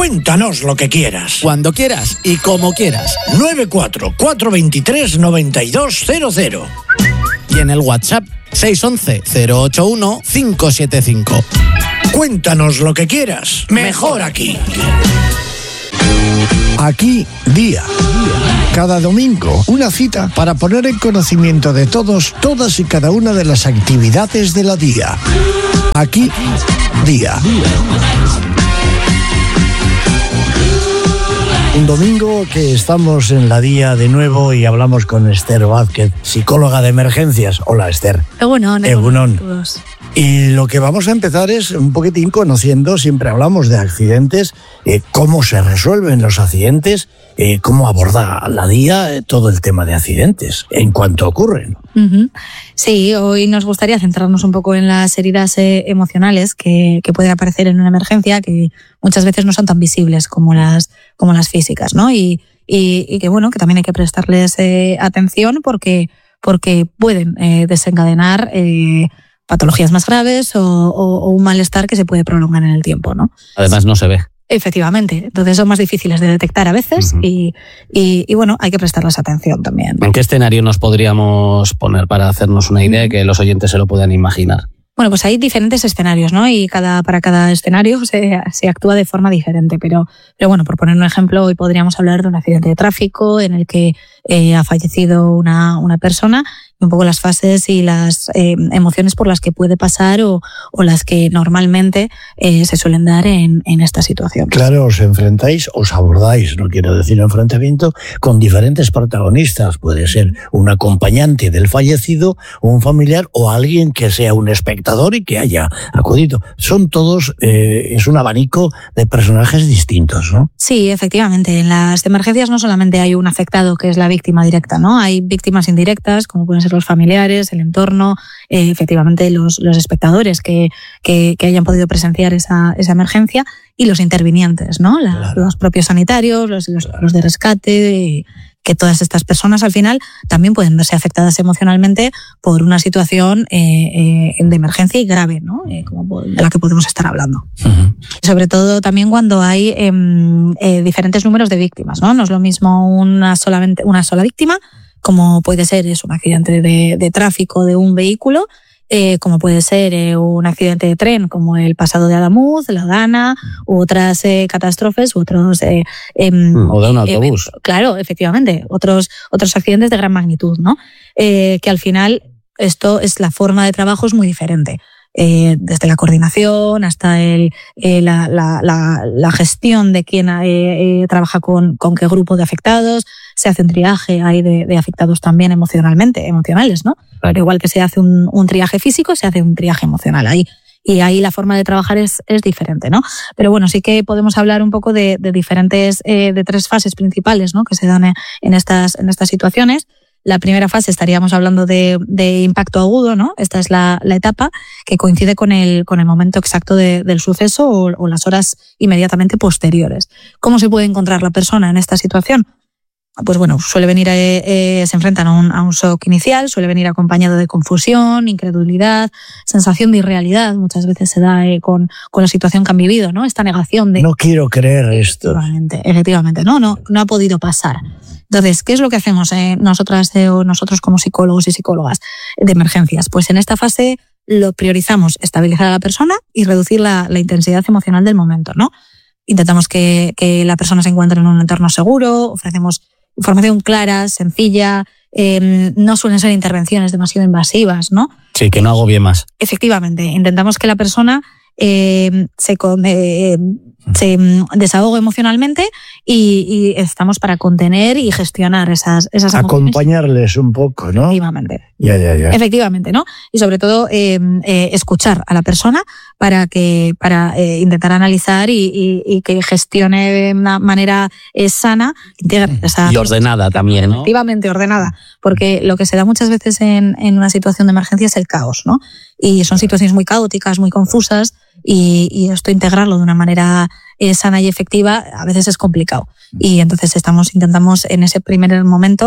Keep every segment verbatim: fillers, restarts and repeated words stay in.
Cuéntanos lo que quieras. Cuando quieras y como quieras. nueve cuatro cuatro dos tres nueve dos cero cero. Y en el WhatsApp seis once cero ocho uno cinco siete cinco. Cuéntanos lo que quieras. Mejor aquí. Aquí, día. Cada domingo, una cita para poner en conocimiento de todos, todas y cada una de las actividades de la día. Aquí, día. Un domingo que estamos en la día de nuevo y hablamos con Esther Vázquez, psicóloga de emergencias. Hola, Esther. Egunon, Egunon. todos. Y lo que vamos a empezar es un poquitín conociendo, siempre hablamos de accidentes, eh, cómo se resuelven los accidentes, eh, cómo aborda la día eh, todo el tema de accidentes en cuanto ocurren. Uh-huh. Sí, hoy nos gustaría centrarnos un poco en las heridas eh, emocionales que, que pueden aparecer en una emergencia, que muchas veces no son tan visibles como las, como las físicas, ¿no? Y, y, y que bueno, que también hay que prestarles eh, atención porque, porque pueden eh, desencadenar eh, patologías más graves o, o, o un malestar que se puede prolongar en el tiempo, ¿no? Además no se ve. Efectivamente, entonces son más difíciles de detectar a veces uh-huh. y, y, y bueno, hay que prestarles atención también. ¿En qué escenario nos podríamos poner para hacernos una idea y que los oyentes se lo puedan imaginar? Bueno, pues hay diferentes escenarios, ¿no? Y cada, para cada escenario se, se actúa de forma diferente. Pero, pero bueno, por poner un ejemplo, hoy podríamos hablar de un accidente de tráfico en el que eh, ha fallecido una, una persona, y un poco las fases y las eh, emociones por las que puede pasar o, o las que normalmente eh, se suelen dar en, en esta situación. Claro, os enfrentáis, os abordáis, no quiero decir enfrentamiento, con diferentes protagonistas. Puede ser un acompañante del fallecido, un familiar o alguien que sea un espectador y que haya acudido. Son todos, eh, es un abanico de personajes distintos, ¿no? Sí, efectivamente. En las emergencias no solamente hay un afectado que es la víctima directa, ¿no? Hay víctimas indirectas, como pueden ser los familiares, el entorno, eh, efectivamente los, los espectadores que, que, que hayan podido presenciar esa, esa emergencia y los intervinientes, ¿no? La, claro. Los propios sanitarios, los, los, claro. los de rescate, que todas estas personas al final también pueden verse afectadas emocionalmente por una situación eh, eh, de emergencia y grave, ¿no? Eh, como de la que podemos estar hablando. Uh-huh. Sobre todo también cuando hay eh, eh, diferentes números de víctimas, ¿no? No es lo mismo una, solamente, una sola víctima, como puede ser es un accidente de, de tráfico de un vehículo, eh, como puede ser eh, un accidente de tren, como el pasado de Adamuz, la Dana, u otras eh, catástrofes, u otros... Eh, eh, o de un autobús. Eh, claro, efectivamente, otros, otros accidentes de gran magnitud, ¿no? Eh, que al final esto es la forma de trabajo es muy diferente. Eh, desde la coordinación hasta el, eh, la, la, la, la gestión de quién eh, eh, trabaja con, con qué grupo de afectados, se hace un triaje ahí de, de afectados también emocionalmente, emocionales, ¿no? Pero igual que se hace un, un triaje físico, se hace un triaje emocional ahí. Y ahí la forma de trabajar es, es diferente, ¿no? Pero bueno, sí que podemos hablar un poco de, de diferentes, eh, de tres fases principales, ¿no? Que se dan en estas, en estas situaciones. La primera fase estaríamos hablando de, de impacto agudo, ¿no? Esta es la, la etapa que coincide con el, con el momento exacto de, del suceso o, o las horas inmediatamente posteriores. ¿Cómo se puede encontrar la persona en esta situación? Pues bueno, suele venir, eh, eh, se enfrentan a un, a un shock inicial, suele venir acompañado de confusión, incredulidad, sensación de irrealidad. Muchas veces se da eh, con, con la situación que han vivido, ¿no? Esta negación de... No quiero creer esto. Efectivamente, efectivamente. No, no, no ha podido pasar. Entonces, ¿qué es lo que hacemos eh, nosotras eh, o nosotros como psicólogos y psicólogas de emergencias? Pues en esta fase lo priorizamos estabilizar a la persona y reducir la, la intensidad emocional del momento, ¿no? Intentamos que, que la persona se encuentre en un entorno seguro, ofrecemos información clara, sencilla, eh, no suelen ser intervenciones demasiado invasivas, ¿no? Sí, que no agobie más. Efectivamente, intentamos que la persona eh, se, eh, se desahogue emocionalmente y, y estamos para contener y gestionar esas, esas emociones. Acompañarles un poco, ¿no? Efectivamente. Ya, ya, ya. Efectivamente, ¿no? Y sobre todo eh, eh, escuchar a la persona para que para eh, intentar analizar y, y, y que gestione de una manera eh, sana, integre esa y ordenada también, ¿no? Efectivamente, ordenada, porque lo que se da muchas veces en, en una situación de emergencia es el caos, ¿no? Y son situaciones muy caóticas, muy confusas, y, y esto integrarlo de una manera eh, sana y efectiva a veces es complicado. Y entonces estamos intentamos en ese primer momento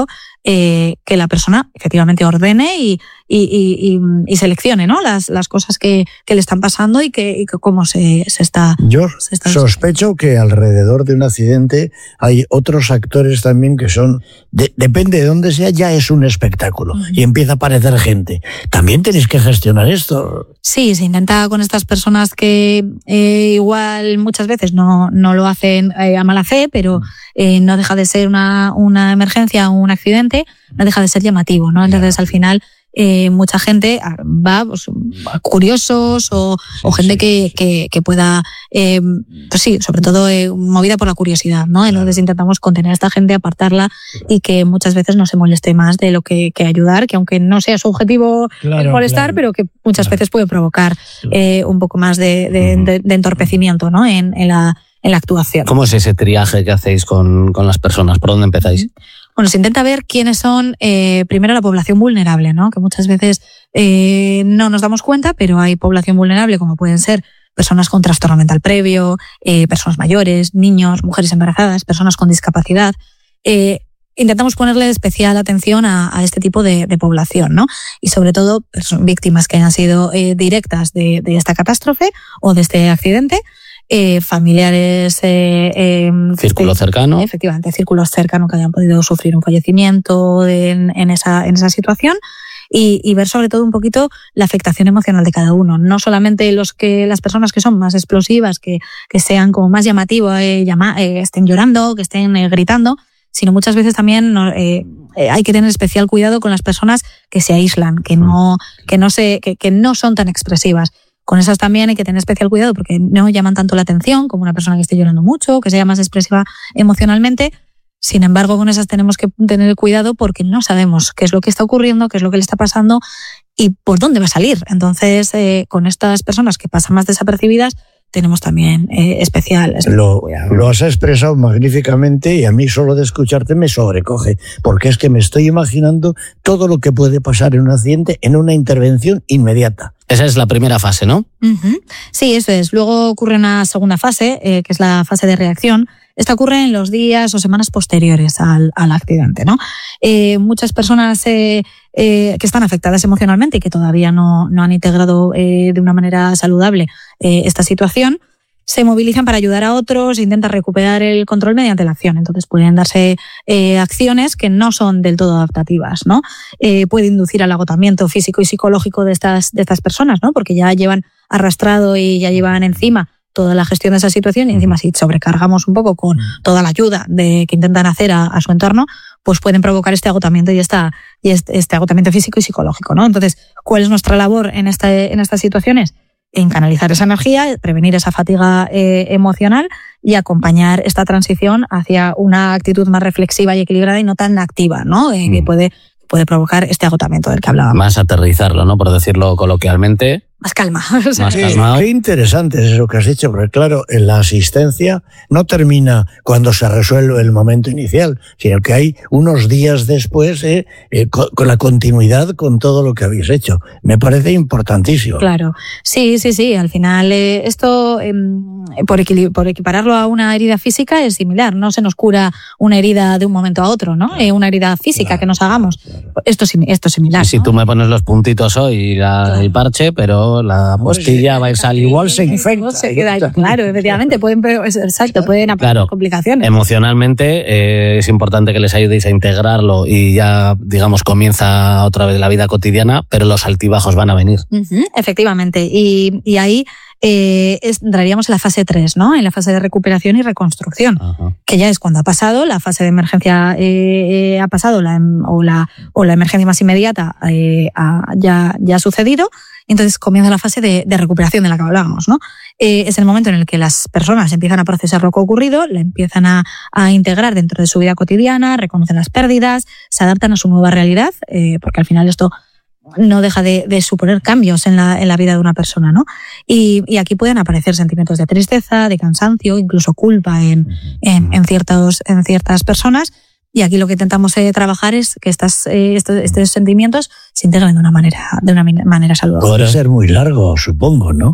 eh, que la persona efectivamente ordene y, y, y, y seleccione, ¿no? las, las cosas que, que le están pasando y, que, y que cómo se, se está... Yo se está sospecho que alrededor de un accidente hay otros actores también que son, de, depende de dónde sea, ya es un espectáculo uh-huh. y empieza a aparecer gente. También tenéis que gestionar esto. Sí, se intenta con estas personas que eh, igual muchas veces no, no lo hacen eh, a mala fe, pero eh, no deja de ser una, una emergencia o un accidente, no deja de ser llamativo, ¿no? Entonces, al final, eh, mucha gente va, pues, curiosos o, sí, o gente sí, que, sí. Que, que pueda, eh, pues sí, sobre todo eh, movida por la curiosidad, ¿no? Entonces claro. intentamos contener a esta gente, apartarla claro. y que muchas veces no se moleste más de lo que, que ayudar, que aunque no sea su objetivo claro, el molestar, claro. pero que muchas claro. veces puede provocar eh, un poco más de, de, de, de entorpecimiento, ¿no? En, en la en la actuación. ¿Cómo es ese triaje que hacéis con, con las personas? ¿Por dónde empezáis? Bueno, se intenta ver quiénes son, eh, primero, la población vulnerable, ¿no? Que muchas veces eh, no nos damos cuenta, pero hay población vulnerable, como pueden ser personas con trastorno mental previo, eh, personas mayores, niños, mujeres embarazadas, personas con discapacidad. Eh, intentamos ponerle especial atención a, a este tipo de, de población, ¿no? Y sobre todo, pues, víctimas que hayan sido eh, directas de, de esta catástrofe o de este accidente. Eh, familiares eh, eh, círculo este, cercano efectivamente círculos cercanos que hayan podido sufrir un fallecimiento en, en esa en esa situación y, y ver sobre todo un poquito la afectación emocional de cada uno, no solamente los que las personas que son más explosivas, que, que sean como más llamativos, eh, llama, eh, estén llorando, que estén eh, gritando, sino muchas veces también no, eh, eh, hay que tener especial cuidado con las personas que se aíslan, que no que no se que, que no son tan expresivas. Con esas también hay que tener especial cuidado porque no llaman tanto la atención como una persona que esté llorando mucho, que sea más expresiva emocionalmente. Sin embargo, con esas tenemos que tener cuidado porque no sabemos qué es lo que está ocurriendo, qué es lo que le está pasando y por dónde va a salir. Entonces, eh, con estas personas que pasan más desapercibidas, tenemos también eh, especial, especial lo, cuidado. Lo has expresado magníficamente y a mí solo de escucharte me sobrecoge, porque es que me estoy imaginando todo lo que puede pasar en un accidente en una intervención inmediata. Esa es la primera fase, ¿no? Uh-huh. Sí, eso es. Luego ocurre una segunda fase, eh, que es la fase de reacción. Esta ocurre en los días o semanas posteriores al, al accidente, ¿no? Eh, muchas personas eh, eh, que están afectadas emocionalmente y que todavía no, no han integrado eh, de una manera saludable eh, esta situación, se movilizan para ayudar a otros, intentan recuperar el control mediante la acción. Entonces pueden darse eh, acciones que no son del todo adaptativas, ¿no? Eh, puede inducir al agotamiento físico y psicológico de estas, de estas personas, ¿no? Porque ya llevan arrastrado y ya llevan encima toda la gestión de esa situación y encima si sobrecargamos un poco con toda la ayuda de, que intentan hacer a, a su entorno, pues pueden provocar este agotamiento y, esta, y este, este agotamiento físico y psicológico, ¿no? Entonces, ¿cuál es nuestra labor en, esta, en estas situaciones? En canalizar esa energía, prevenir esa fatiga eh, emocional y acompañar esta transición hacia una actitud más reflexiva y equilibrada y no tan activa, ¿no? Eh, mm. Que puede, puede provocar este agotamiento del que hablábamos. Más aterrizarlo, ¿no? Por decirlo coloquialmente. Más calma. Más sí, calmado. Qué interesante es eso que has dicho, porque claro, en la asistencia no termina cuando se resuelve el momento inicial, sino que hay unos días después eh, eh, con, con la continuidad con todo lo que habéis hecho. Me parece importantísimo. Claro, sí, sí, sí. Al final eh, esto, eh, por, equil- por equipararlo a una herida física es similar. No se nos cura una herida de un momento a otro, ¿no? Eh, una herida física claro, que nos hagamos. Claro. Esto, esto es similar. Y si ¿no? tú me pones los puntitos hoy y la, claro. el parche, pero la postilla va a salir igual se infecta. Se queda, claro, efectivamente, pueden, exacto, pueden aparecer claro, complicaciones. Emocionalmente eh, es importante que les ayudéis a integrarlo y ya, digamos, comienza otra vez la vida cotidiana, pero los altibajos van a venir. Uh-huh, efectivamente, y, y ahí eh, es, entraríamos en la fase tres, ¿no? En la fase de recuperación y reconstrucción, ajá, que ya es cuando ha pasado, la fase de emergencia eh, eh, ha pasado, la, o, la, o la emergencia más inmediata eh, ha, ya, ya ha sucedido. Entonces comienza la fase de, de recuperación de la que hablábamos, ¿no? Eh, es el momento en el que las personas empiezan a procesar lo que ha ocurrido, la empiezan a, a integrar dentro de su vida cotidiana, reconocen las pérdidas, se adaptan a su nueva realidad, eh, porque al final esto no deja de, de suponer cambios en la, en la vida de una persona, ¿no? Y, y aquí pueden aparecer sentimientos de tristeza, de cansancio, incluso culpa en, en, en, ciertos, en ciertas personas. Y aquí lo que intentamos eh, trabajar es que estas, eh, estos, estos sentimientos se integren de una manera, de una manera saludable. Podrá ser muy largo, supongo, ¿no?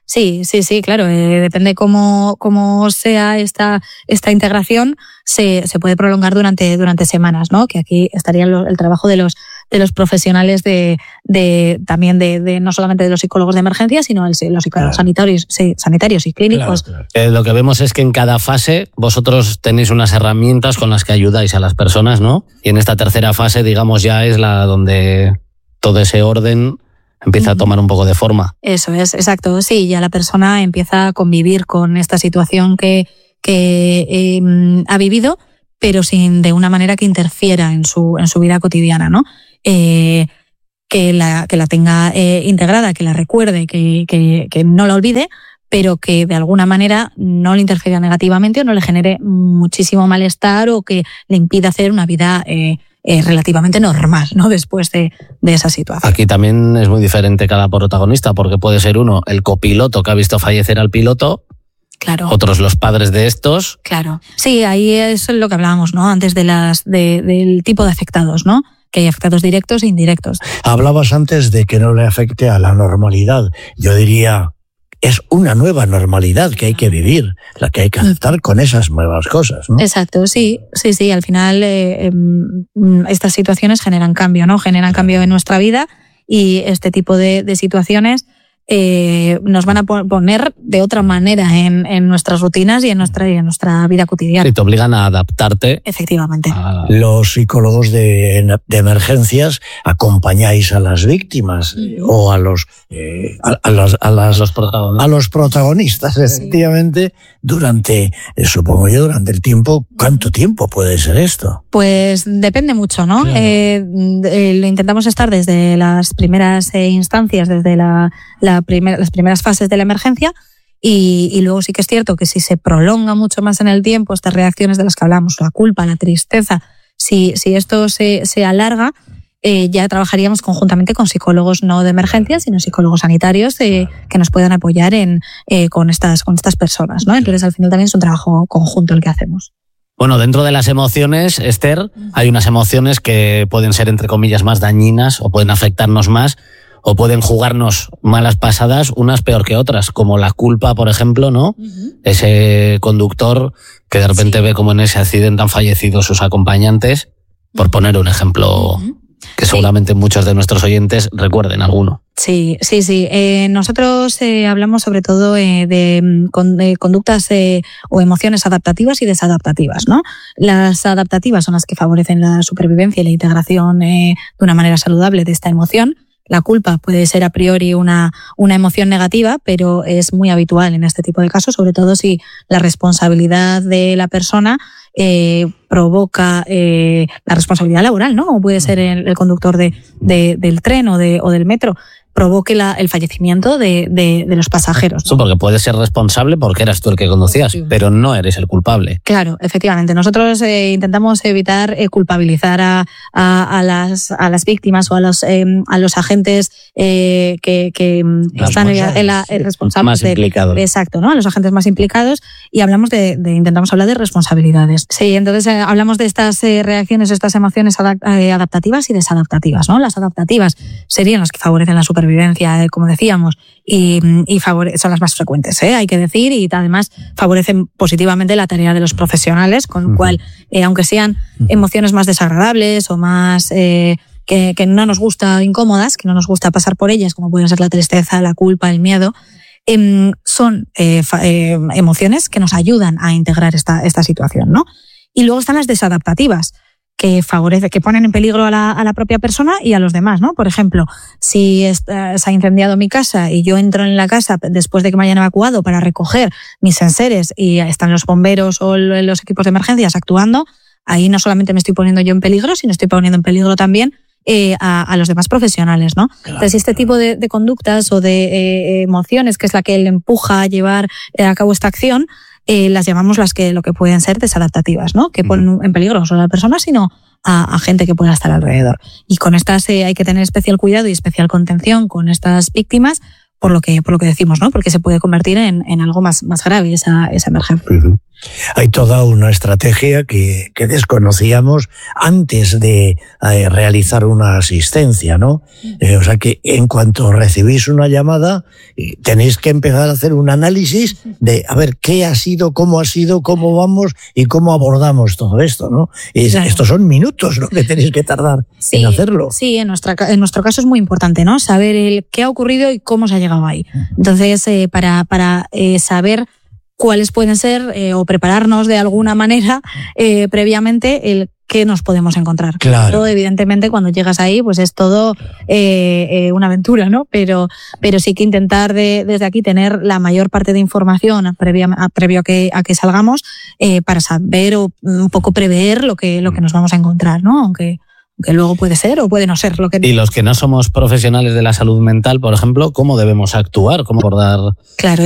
Sí, sí, sí, claro. Eh, depende cómo, cómo sea esta, esta integración, se, se puede prolongar durante, durante semanas, ¿no? Que aquí estaría el, el trabajo de los, de los profesionales de, de también de, de no solamente de los psicólogos de emergencia, sino el, los psicólogos claro. sanitarios, sí, sanitarios y clínicos. Claro, claro. Eh, lo que vemos es que en cada fase vosotros tenéis unas herramientas con las que ayudáis a las personas, ¿no? Y en esta tercera fase, digamos, ya es la donde todo ese orden empieza a tomar un poco de forma. Eso es, exacto. Sí, ya la persona empieza a convivir con esta situación que, que eh, ha vivido, pero sin de una manera que interfiera en su, en su vida cotidiana, ¿no? Eh, que la, que la tenga eh, integrada, que la recuerde, que, que, que no la olvide, pero que de alguna manera no le interfiera negativamente o no le genere muchísimo malestar o que le impida hacer una vida eh, Eh, relativamente normal, ¿no? Después de, de esa situación. Aquí también es muy diferente cada protagonista, porque puede ser uno el copiloto que ha visto fallecer al piloto, claro. Otros los padres de estos. Claro. Sí, ahí es lo que hablábamos, ¿no? Antes de las de, del tipo de afectados, ¿no? Que hay afectados directos e indirectos. Hablabas antes de que no le afecte a la normalidad. Yo diría, es una nueva normalidad que hay que vivir, la que hay que aceptar con esas nuevas cosas, ¿no? Exacto, sí, sí, sí. Al final eh, eh, estas situaciones generan cambio, ¿no? Generan cambio en nuestra vida y este tipo de, de situaciones eh, nos van a poner de otra manera en, en nuestras rutinas y en nuestra, y en nuestra vida cotidiana. Sí, te obligan a adaptarte. Efectivamente. A... Los psicólogos de, de emergencias acompañáis a las víctimas mm. o a los, eh, a, a, las, a, las, los protagonistas. a los protagonistas, efectivamente, sí. durante, eh, supongo yo, durante el tiempo. ¿Cuánto tiempo puede ser esto? Pues depende mucho, ¿no? Claro. Eh, eh, lo intentamos estar desde las primeras eh, instancias, desde la, la Primer, las primeras fases de la emergencia y, y luego sí que es cierto que si se prolonga mucho más en el tiempo estas reacciones de las que hablamos, la culpa, la tristeza, si, si esto se, se alarga, eh, ya trabajaríamos conjuntamente con psicólogos no de emergencia, sino psicólogos sanitarios eh, que nos puedan apoyar en, eh, con, estas, con estas personas, ¿no? Entonces al final también es un trabajo conjunto el que hacemos. Bueno, dentro de las emociones, Esther, hay unas emociones que pueden ser, entre comillas, más dañinas o pueden afectarnos más, o pueden jugarnos malas pasadas, unas peor que otras, como la culpa, por ejemplo, ¿no? Uh-huh. Ese conductor que de repente sí. ve como en ese accidente han fallecido sus acompañantes, por poner un ejemplo uh-huh. que seguramente sí. muchos de nuestros oyentes recuerden alguno. Sí, sí, sí. Eh, nosotros eh, hablamos sobre todo eh, de, de conductas eh, o emociones adaptativas y desadaptativas, ¿no? Las adaptativas son las que favorecen la supervivencia y la integración eh, de una manera saludable de esta emoción. La culpa puede ser a priori una, una emoción negativa, pero es muy habitual en este tipo de casos, sobre todo si la responsabilidad de la persona eh, provoca eh, la responsabilidad laboral, ¿no? O puede ser el, el conductor de, de, del tren o, de, o del metro, provoque la, el fallecimiento de, de, de los pasajeros, ¿no? Sí, porque puedes ser responsable porque eras tú el que conducías, sí. pero no eres el culpable. Claro, efectivamente. Nosotros eh, intentamos evitar eh, culpabilizar a, a, a, las, a las víctimas o a los, eh, a los agentes eh, que, que están en la, en la eh, responsables. Más de, implicados. Exacto, ¿no? A los agentes más implicados y hablamos de, de intentamos hablar de responsabilidades. Sí, entonces eh, hablamos de estas eh, reacciones, estas emociones adapt, eh, adaptativas y desadaptativas, ¿no? Las adaptativas serían las que favorecen la supervivencia, como decíamos, y, y favore- son las más frecuentes, ¿eh? hay que decir, y además favorecen positivamente la tarea de los profesionales, con lo uh-huh. cual, eh, aunque sean emociones más desagradables o más eh, que, que no nos gusta, incómodas, que no nos gusta pasar por ellas, como pueden ser la tristeza, la culpa, el miedo, eh, son eh, fa- eh, emociones que nos ayudan a integrar esta, esta situación, ¿no? Y luego están las desadaptativas, que favorece, que ponen en peligro a la, a la propia persona y a los demás, ¿no? Por ejemplo, si está, se ha incendiado mi casa y yo entro en la casa después de que me hayan evacuado para recoger mis enseres y están los bomberos o los equipos de emergencias actuando, ahí no solamente me estoy poniendo yo en peligro, sino estoy poniendo en peligro también eh, a, a los demás profesionales, ¿no? Claro, Entonces, este claro. tipo de, de conductas o de eh, emociones, que es la que le empuja a llevar eh, a cabo esta acción, Eh, las llamamos las que lo que pueden ser desadaptativas, ¿no? Que ponen en peligro no solo a la persona, sino a, a gente que pueda estar alrededor. Y con estas eh, hay que tener especial cuidado y especial contención con estas víctimas, por lo que, por lo que decimos, ¿no? Porque se puede convertir en, en algo más, más grave esa, esa emergencia. Uh-huh. Hay toda una estrategia que, que desconocíamos antes de eh, realizar una asistencia, ¿no? Eh, o sea que en cuanto recibís una llamada, tenéis que empezar a hacer un análisis de a ver qué ha sido, cómo ha sido, cómo vamos y cómo abordamos todo esto, ¿no? Y Claro. estos son minutos lo que tenéis que tardar Sí, en hacerlo. Sí, en, nuestra, en nuestro caso es muy importante, ¿no? Saber el qué ha ocurrido y cómo se ha llegado ahí. Entonces, eh, para, para eh, saber cuáles pueden ser eh, o prepararnos de alguna manera eh, previamente el qué nos podemos encontrar. Claro. Todo, evidentemente, cuando llegas ahí, pues es todo eh, eh, una aventura, ¿no? Pero, pero sí que intentar de, desde aquí tener la mayor parte de información previa, a, previo a que, a que salgamos eh, para saber o un poco prever lo que, lo que nos vamos a encontrar, ¿no? Aunque, aunque luego puede ser o puede no ser lo que... Y los que no somos profesionales de la salud mental, por ejemplo, ¿cómo debemos actuar? ¿Cómo abordar? Claro,